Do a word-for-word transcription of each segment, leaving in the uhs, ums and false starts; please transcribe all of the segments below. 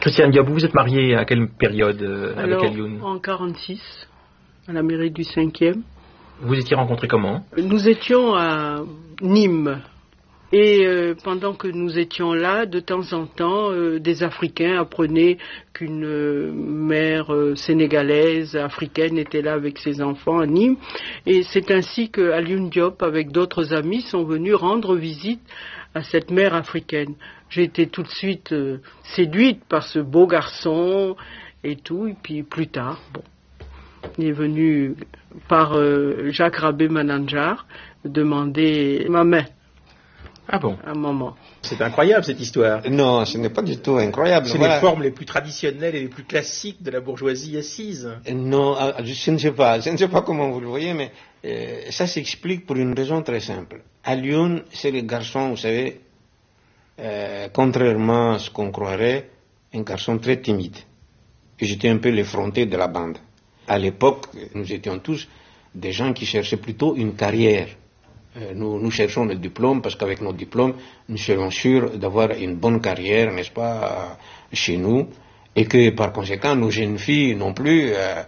Christiane Diop, vous êtes mariée à quelle période euh, Alors, avec Alioune? En quarante-six, à la mairie du cinquième. Vous étiez rencontrés comment? Nous étions à Nîmes. Et euh, pendant que nous étions là, de temps en temps, euh, des Africains apprenaient qu'une euh, mère euh, sénégalaise, africaine, était là avec ses enfants à Nîmes. Et c'est ainsi que Alioune Diop, avec d'autres amis, sont venus rendre visite à cette mère africaine. J'ai été tout de suite euh, séduite par ce beau garçon et tout. Et puis plus tard, bon, il est venu par euh, Jacques Rabé Mananjar demander ma main. Ah bon? À maman. C'est incroyable cette histoire. Non, ce n'est pas du tout incroyable. C'est voilà. les formes les plus traditionnelles et les plus classiques de la bourgeoisie assise. Non, je ne sais pas. Je ne sais pas comment vous le voyez, mais euh, ça s'explique pour une raison très simple. Alioune, c'est le garçon, vous savez, euh, contrairement à ce qu'on croirait, un garçon très timide. Et j'étais un peu l'effronté de la bande. À l'époque, nous étions tous des gens qui cherchaient plutôt une carrière. Nous, nous cherchons le diplôme parce qu'avec nos diplômes, nous serons sûrs d'avoir une bonne carrière, n'est-ce pas, chez nous, et que par conséquent, nos jeunes filles non plus, euh,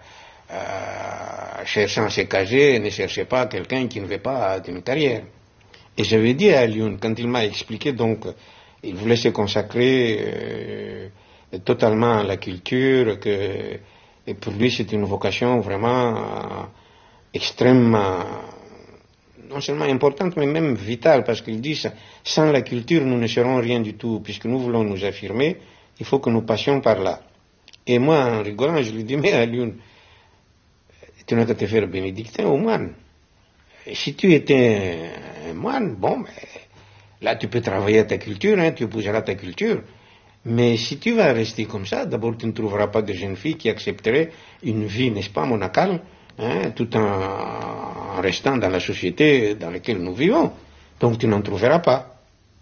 euh, cherchant à se caser, ne cherchaient pas quelqu'un qui ne veut pas d'une carrière. Et j'avais dit à Alioune, quand il m'a expliqué, donc, il voulait se consacrer euh, totalement à la culture, que et pour lui c'est une vocation vraiment euh, extrêmement non seulement importante, mais même vitale, parce qu'il dit, sans la culture, nous ne serons rien du tout, puisque nous voulons nous affirmer, il faut que nous passions par là. Et moi, en rigolant, je lui dis, mais Alioune, tu n'as qu'à te faire bénédictin ou moine. Et si tu étais un moine, bon, ben, là, tu peux travailler à ta culture, hein, tu épouseras ta culture. Mais si tu vas rester comme ça, d'abord, tu ne trouveras pas de jeunes filles qui accepteraient une vie, n'est-ce pas, monacale, hein, tout en restant dans la société dans laquelle nous vivons. Donc tu n'en trouveras pas.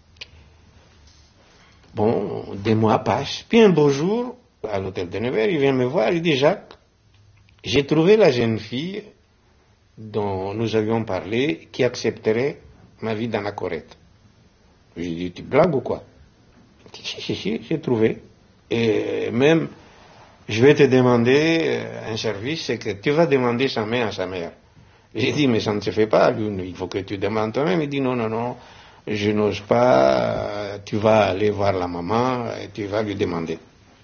Bon, des mois passent. Puis un beau jour, à l'hôtel de Nevers, il vient me voir, il dit, Jacques, j'ai trouvé la jeune fille dont nous avions parlé qui accepterait ma vie dans la Corrète. J'ai dit, tu blagues ou quoi? Il dit, si, si, si, j'ai trouvé. Et même, je vais te demander un service, c'est que tu vas demander sa main à sa mère. J'ai dit, mais ça ne se fait pas, il faut que tu demandes toi-même. Il dit, non, non, non, je n'ose pas, tu vas aller voir la maman et tu vas lui demander.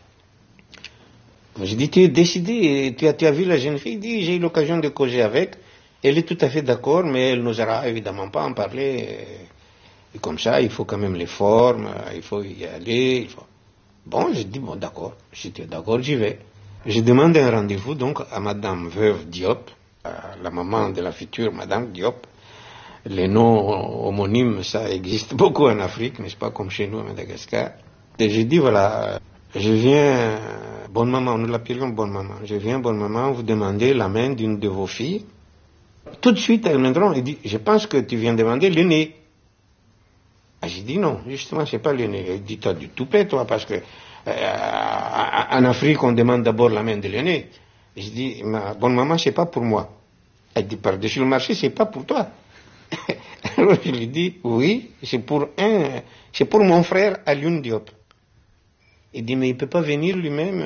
J'ai dit, tu es décidé, tu as, tu as vu la jeune fille? Il dit, j'ai eu l'occasion de causer avec, elle est tout à fait d'accord, mais elle n'osera évidemment pas en parler. Et comme ça, il faut quand même les formes, il faut y aller, il faut... Bon, j'ai dit, bon, d'accord, si tu es d'accord, j'y vais. J'ai demandé un rendez-vous donc à Madame Veuve Diop, la maman de la future Madame Diop. Les noms homonymes, ça existe beaucoup en Afrique, n'est-ce pas, comme chez nous à Madagascar. Et j'ai dit, voilà, je viens, bonne maman, nous l'appelions bonne maman, je viens, bonne maman, vous demander la main d'une de vos filles. Tout de suite, elle me dit, je pense que tu viens demander l'aîné. Ah, j'ai dit non, justement, c'est pas l'aîné. Elle dit, t'as du toupet, toi, parce que euh, en Afrique, on demande d'abord la main de l'aîné. Je dis, ma bonne maman, c'est pas pour moi. Elle dit, par-dessus le marché, c'est pas pour toi. Alors je lui dis, oui, c'est pour un, c'est pour mon frère Alioune Diop. Il dit, mais il peut pas venir lui-même.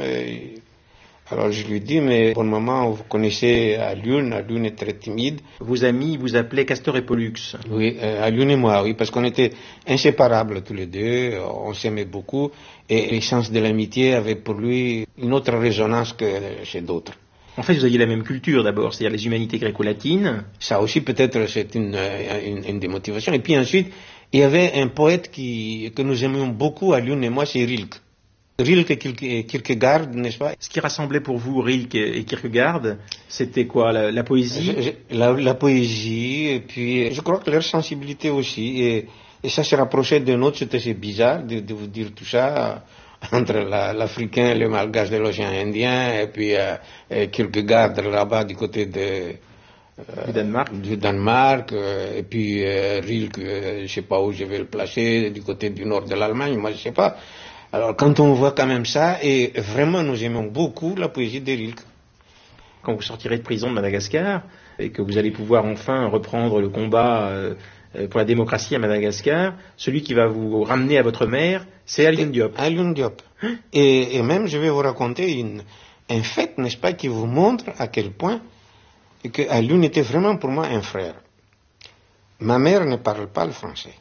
Alors je lui dis, mais bonne maman, vous connaissez Alioune, Alioune est très timide. Vos amis vous appelaient Castor et Pollux. Oui, euh, Alioune et moi, oui, parce qu'on était inséparables tous les deux, on s'aimait beaucoup, et l'essence de l'amitié avait pour lui une autre résonance que chez d'autres. En fait, vous aviez la même culture d'abord, c'est-à-dire les humanités gréco-latines. Ça aussi, peut-être, c'est une, une, une des motivations. Et puis ensuite, il y avait un poète qui, que nous aimions beaucoup, Alioune et moi, c'est Rilke. Rilke et Kierkegaard, n'est-ce pas? Ce qui rassemblait pour vous Rilke et Kierkegaard, c'était quoi, la, la poésie? la, la poésie, et puis je crois que leur sensibilité aussi, et, et ça se rapprochait de nôtre, c'était assez bizarre de, de vous dire tout ça, entre la, l'Africain et le Malgache de l'océan Indien, et puis euh, et Kierkegaard là-bas du côté de... Euh, du Danemark, du Danemark euh, et puis euh, Rilke, euh, je ne sais pas où je vais le placer, du côté du nord de l'Allemagne, moi je ne sais pas. Alors quand on voit quand même ça, et vraiment nous aimons beaucoup la poésie de Rilke. Quand vous sortirez de prison de Madagascar, et que vous allez pouvoir enfin reprendre le combat euh, euh, pour la démocratie à Madagascar, celui qui va vous ramener à votre mère, c'est Alioune Diop. Alioune Diop. Hein? Et, et même, je vais vous raconter une, un fait, n'est-ce pas, qui vous montre à quel point que Alioune était vraiment pour moi un frère. Ma mère ne parle pas le français.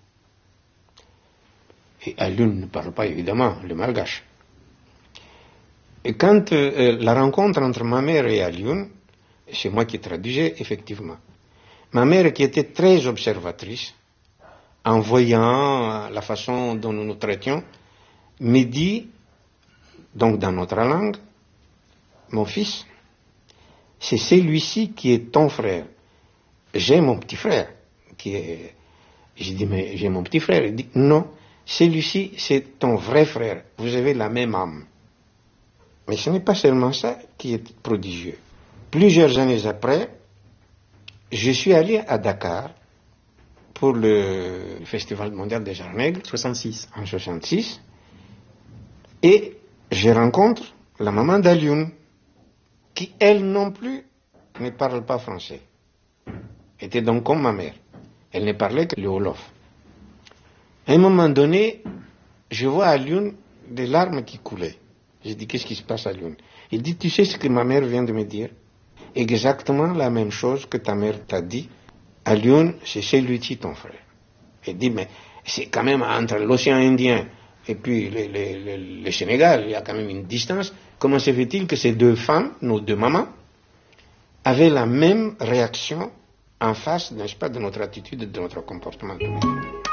Et Alioune ne parle pas évidemment le malgache. Et quand euh, la rencontre entre ma mère et Alioune, c'est moi qui traduisais effectivement. Ma mère qui était très observatrice, en voyant la façon dont nous nous traitions, me dit, donc dans notre langue, mon fils, c'est celui-ci qui est ton frère. J'ai mon petit frère, qui est... Je dis, mais j'ai mon petit frère. Il dit, non, celui-ci, c'est ton vrai frère. Vous avez la même âme. Mais ce n'est pas seulement ça qui est prodigieux. Plusieurs années après, je suis allé à Dakar pour le Festival mondial des Arts Nègres. soixante-six. En soixante-six. Et je rencontre la maman d'Alioune, qui elle non plus ne parle pas français. Était donc comme ma mère. Elle ne parlait que le Wolof. À un moment donné, je vois Alioune des larmes qui coulaient. Je dis, qu'est-ce qui se passe, Alioune? Il dit, tu sais ce que ma mère vient de me dire? Exactement la même chose que ta mère t'a dit. Alioune, c'est celui-ci ton frère. Il dit, mais c'est quand même entre l'océan Indien et puis le, le, le, le Sénégal, il y a quand même une distance. Comment se fait-il que ces deux femmes, nos deux mamans, avaient la même réaction en face, n'est-ce pas, de notre attitude et de notre comportement?